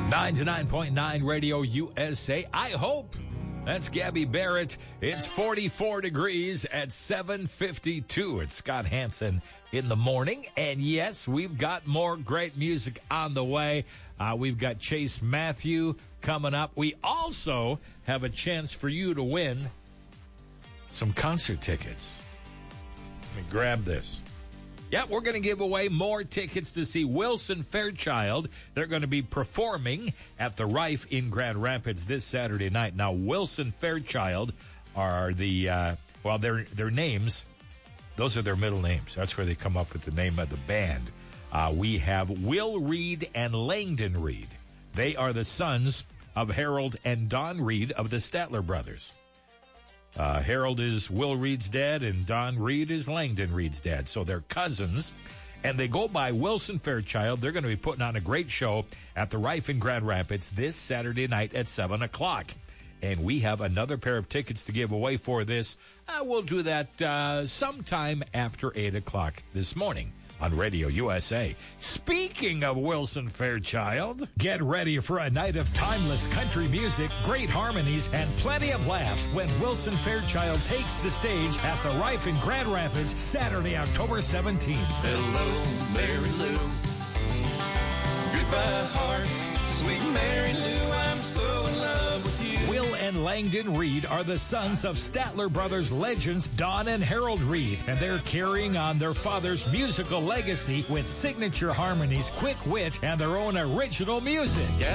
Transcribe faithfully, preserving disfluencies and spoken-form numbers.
ninety-nine point nine Radio U S A. I hope. That's Gabby Barrett. It's forty-four degrees at seven fifty-two. It's Scott Hansen in the morning. And yes, we've got more great music on the way. Uh, we've got Chase Matthew coming up. We also have a chance for you to win some concert tickets. Let me grab this. Yeah, we're going to give away more tickets to see Wilson Fairchild. They're going to be performing at the Rife in Grand Rapids this Saturday night. Now, Wilson Fairchild are the, uh, well, their their names, those are their middle names. That's where they come up with the name of the band. Uh, we have Will Reed and Langdon Reed. They are the sons of Harold and Don Reed of the Statler Brothers. Uh, Harold is Will Reed's dad, and Don Reed is Langdon Reed's dad. So they're cousins, and they go by Wilson Fairchild. They're going to be putting on a great show at the Rife in Grand Rapids this Saturday night at seven o'clock. And we have another pair of tickets to give away for this. Uh, we'll do that uh, sometime after eight o'clock this morning on Radio U S A. Speaking of Wilson Fairchild, get ready for a night of timeless country music, great harmonies, and plenty of laughs when Wilson Fairchild takes the stage at the Rife in Grand Rapids Saturday, October seventeenth. Hello, Mary Lou. Goodbye, heart. Sweet Mary Lou, I'm so in love with you. Will and Langdon Reed are the sons of Statler Brothers legends Don and Harold Reed, and they're carrying on their father's musical legacy with signature harmonies, quick wit, and their own original music.